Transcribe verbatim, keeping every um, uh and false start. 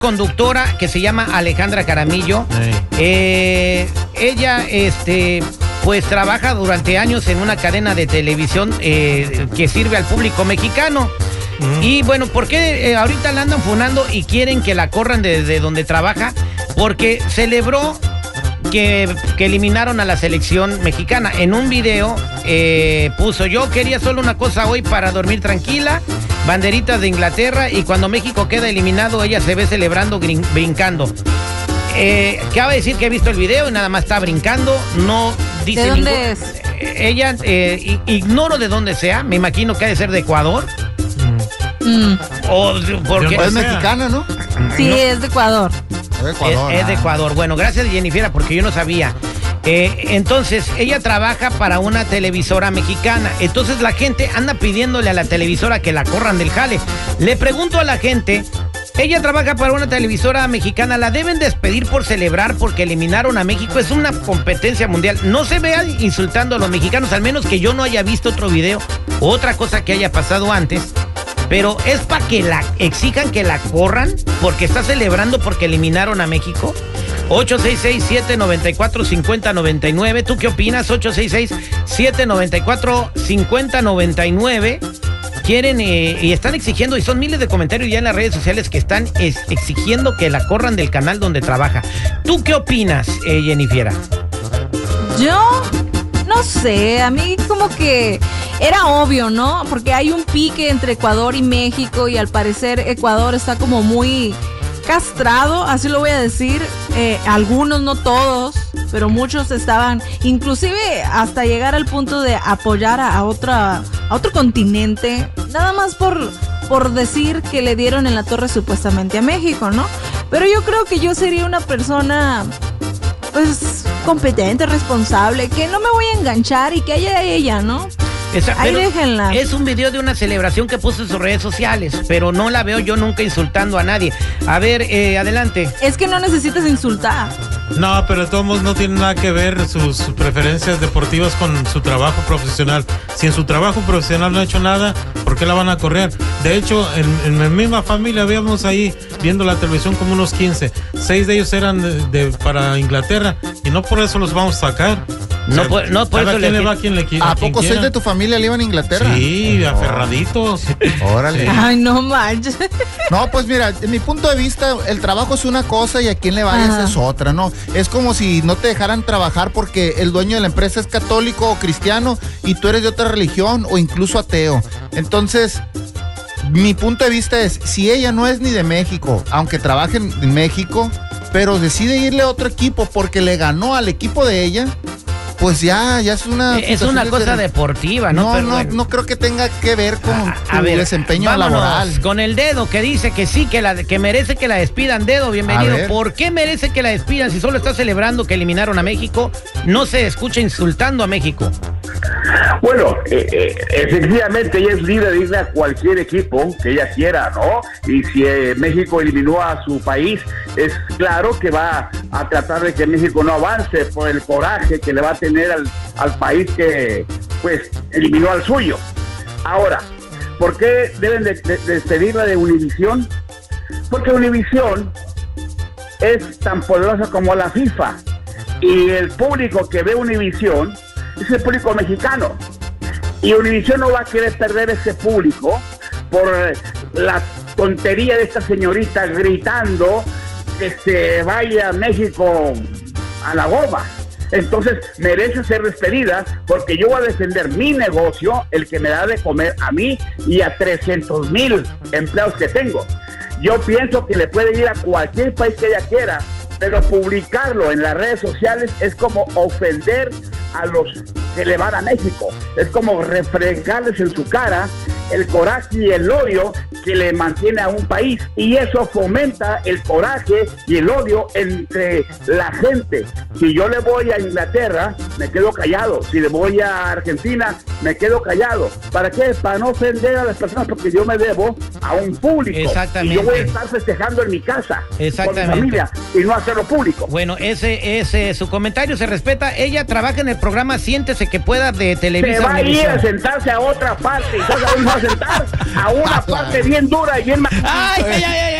conductora que se llama Alejandra Jaramillo. Sí. Eh, ella, este, pues trabaja durante años en una cadena de televisión eh, que sirve al público mexicano. Mm. Y bueno, ¿por qué eh, ahorita la andan funando y quieren que la corran desde donde trabaja? Porque celebró que, que eliminaron a la selección mexicana. En un video eh, puso: yo quería solo una cosa hoy para dormir tranquila, banderitas de Inglaterra, y cuando México queda eliminado ella se ve celebrando, grin, brincando. Eh, cabe decir que he visto el video y nada más está brincando, no dice ¿De dónde ningún... es? Ella, eh, ignoro de dónde sea, me imagino que ha de ser de Ecuador. Mm. O porque Es mexicana, ¿no? Sí, no. es de Ecuador. Es de Ecuador. Es, es de Ecuador. Bueno, gracias, Jennifer, porque yo no sabía. Eh, entonces, ella trabaja para una televisora mexicana. Entonces, la gente anda pidiéndole a la televisora que la corran del jale. Le pregunto a la gente, ella trabaja para una televisora mexicana, ¿la deben despedir por celebrar porque eliminaron a México? Es una competencia mundial. No se vea insultando a los mexicanos, al menos que yo no haya visto otro video o otra cosa que haya pasado antes. Pero es para que la exijan que la corran porque está celebrando porque eliminaron a México. ocho seis seis, siete nueve cuatro, cinco cero nueve nueve. ¿Tú qué opinas? ocho seis seis, siete nueve cuatro, cinco cero nueve nueve. Quieren eh, y están exigiendo, y son miles de comentarios ya en las redes sociales que están es, exigiendo que la corran del canal donde trabaja. ¿Tú qué opinas, eh, Jennifer? Yo no sé, a mí como que era obvio, ¿no? Porque hay un pique entre Ecuador y México y al parecer Ecuador está como muy castrado, así lo voy a decir. Eh, algunos, no todos, pero muchos estaban, inclusive hasta llegar al punto de apoyar a, a otra, a otro continente, nada más por, por decir que le dieron en la torre supuestamente a México, ¿no? Pero yo creo que yo sería una persona, pues, competente, responsable, que no me voy a enganchar y que haya ella, ¿no? Esa, Ahí déjenla. Es un video de una celebración que puso en sus redes sociales, pero no la veo yo nunca insultando a nadie. A ver, eh, adelante. Es que no necesitas insultar. No, pero de todos modos no tiene nada que ver sus, sus preferencias deportivas con su trabajo profesional. Si en su trabajo profesional no ha hecho nada, ¿por qué la van a correr? De hecho, en, en mi misma familia habíamos ahí viendo la televisión como unos quince. Seis de ellos eran de, de, para Inglaterra y no por eso los vamos a sacar. No, o sea, por, no por cada eso quien le le va a quien le quiera. ¿A poco seis de tu familia le iban a Inglaterra? Sí, aferraditos. Órale. Sí. Ay, no manches. No, pues mira, en mi punto de vista, el trabajo es una cosa y a quien le vayas Ajá. es otra, ¿no? Es como si no te dejaran trabajar porque el dueño de la empresa es católico o cristiano y tú eres de otra religión o incluso ateo. Entonces, mi punto de vista es, si ella no es ni de México, aunque trabaje en México, pero decide irle a otro equipo porque le ganó al equipo de ella, pues ya, ya es una... Es una cosa deportiva, ¿no? No, Pero no, bueno. no creo que tenga que ver con A, tu a ver, desempeño vámonos laboral. con el dedo que dice que sí, que, la, que merece que la despidan. Dedo, bienvenido. ¿Por qué merece que la despidan si solo está celebrando que eliminaron a México? No se escucha insultando a México. Bueno, eh, eh, efectivamente ella es libre de irle a cualquier equipo que ella quiera, ¿no? Y si eh, México eliminó a su país, es claro que va a tratar de que México no avance por el coraje que le va a tener al, al país que, pues, eliminó al suyo. Ahora, ¿por qué deben de, de, de despedirla de Univisión? Porque Univisión es tan poderosa como la FIFA y el público que ve Univisión es el público mexicano y Univisión no va a querer perder ese público por la tontería de esta señorita gritando que se vaya a México a la goma. Entonces merece ser despedida porque yo voy a defender mi negocio, el que me da de comer a mí y a trescientos mil empleados que tengo. Yo pienso que le puede ir a cualquier país que ella quiera, pero publicarlo en las redes sociales es como ofender a los que le van a México. Es como refregarles en su cara el coraje y el odio que le mantiene a un país, y eso fomenta el coraje y el odio entre la gente. Si yo le voy a Inglaterra, me quedo callado. Si le voy a Argentina, me quedo callado. ¿Para qué? Para no ofender a las personas, porque yo me debo a un público. Exactamente. Y yo voy a estar festejando en mi casa Exactamente. con mi familia y no hacerlo público. Bueno, ese, ese, su comentario se respeta. Ella trabaja en el programa Siéntese que pueda de Televisa. Se va a ir Univisión. a sentarse a otra parte, y se va a sentar a una parte bien dura y bien... Ay, ay, ay, ay.